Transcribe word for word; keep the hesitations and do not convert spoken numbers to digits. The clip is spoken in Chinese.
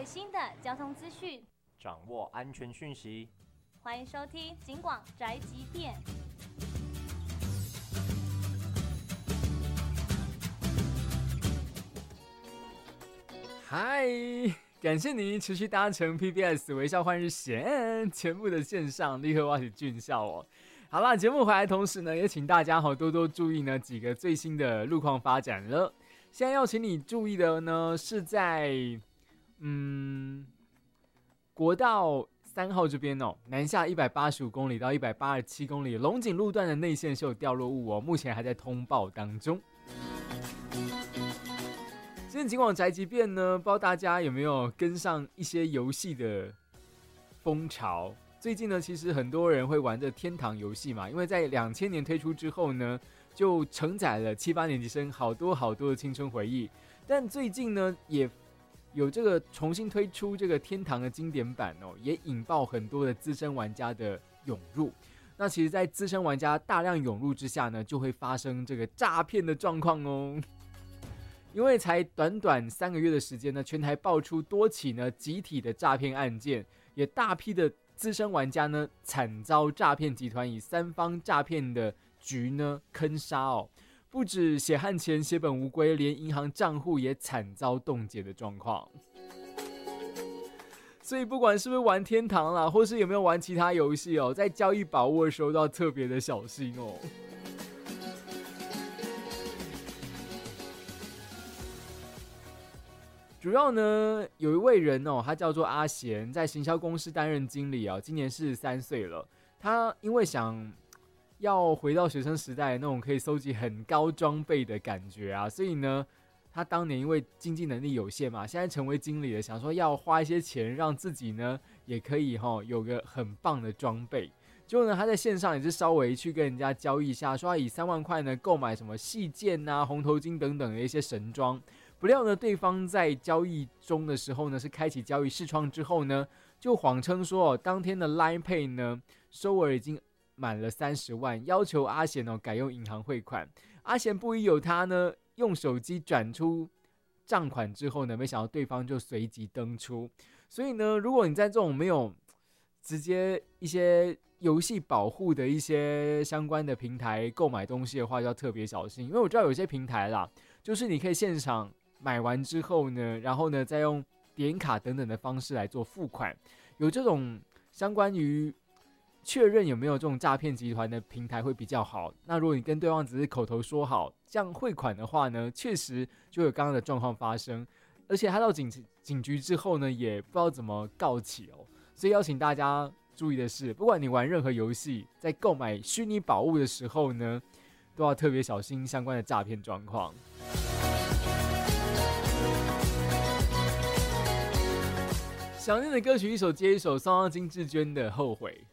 最新的交通资讯， 掌握安全讯息。 欢迎收听警广宅急便。 嗨，感谢您持续搭乘 P B S 微笑换日线全部的线上立刻挖起俊笑哦。好啦，节目回来的同时呢，也请大家好多多注意呢几个最新的路况发展了。现在要请你注意的呢，是在嗯国道三号这边哦，南下一百八十五公里到一百八十七公里，龙井路段的内线是有掉落物哦，目前还在通报当中。今天警广宅急便呢，不知道大家有没有跟上一些游戏的风潮？最近呢，其实很多人会玩这天堂游戏嘛，因为在两千年推出之后呢，就承载了七八年级生好多好多的青春回忆。但最近呢，也有这个重新推出这个天堂的经典版哦，也引爆很多的资深玩家的涌入。那其实，在资深玩家大量涌入之下呢，就会发生这个诈骗的状况哦。因为才短短三个月的时间呢，全台爆出多起呢集体的诈骗案件，也大批的资深玩家呢惨遭诈骗集团以三方诈骗的局呢坑杀哦，不止血汗钱血本无归，连银行账户也惨遭冻结的状况。所以不管是不是玩天堂啦，或是有没有玩其他游戏哦，在交易宝物的时候都要特别的小心哦。主要呢，有一位人哦，他叫做阿贤，在行销公司担任经理啊，今年四十三岁了。他因为想要回到学生时代那种可以收集很高装备的感觉啊，所以呢，他当年因为经济能力有限嘛，现在成为经理了，想说要花一些钱让自己呢也可以哈、哦、有个很棒的装备。结果呢，他在线上也是稍微去跟人家交易一下，说他以三万块呢购买什么细剑啊、红头巾等等的一些神装。不料呢，对方在交易中的时候呢，是开启交易视窗之后呢，就谎称说哦，当天的 Line Pay 呢收额已经满了三十万，要求阿贤哦改用银行汇款。阿贤不疑有他呢，用手机转出账款之后呢，没想到对方就随即登出。所以呢，如果你在这种没有直接一些游戏保护的一些相关的平台购买东西的话，就要特别小心，因为我知道有些平台啦，就是你可以现场买完之后呢，然后呢再用点卡等等的方式来做付款，有这种相关于确认有没有这种诈骗集团的平台会比较好。那如果你跟对方只是口头说好这样汇款的话呢，确实就有刚刚的状况发生，而且他到警警局之后呢，也不知道怎么告起哦。所以邀请大家注意的是，不管你玩任何游戏，在购买虚拟宝物的时候呢，都要特别小心相关的诈骗状况。想念的歌曲一首接一首，送上金志娟的《后悔》。